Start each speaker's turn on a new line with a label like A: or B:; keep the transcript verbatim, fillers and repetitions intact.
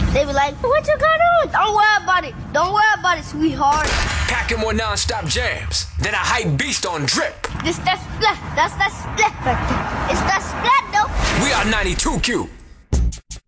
A: They be like, what you got on? Don't worry about it. Don't worry about it, sweetheart.
B: Packing more non-stop jams. Then a hype beast on drip.
A: This that splat. That's that splat right there. It's that splat though.
B: We are ninety-two Q.